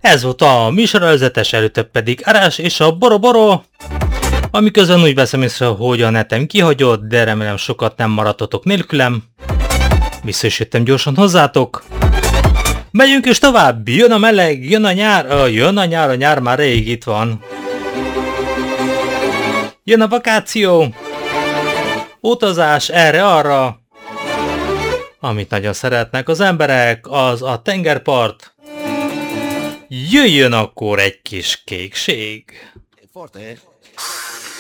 Ez volt a műsorvezetes, előtte pedig Arás és a Boroboro. Amiközben úgy veszem észre, hogy a netem kihagyott, de remélem sokat nem maradtatok nélkülem. Vissza is jöttem gyorsan hozzátok. Megyünk is tovább, jön a meleg, jön a nyár, a nyár már rég itt van. Jön a vakáció, utazás erre-arra. Amit nagyon szeretnek az emberek, az a tengerpart. Jöjjön akkor egy kis kékség. Forte.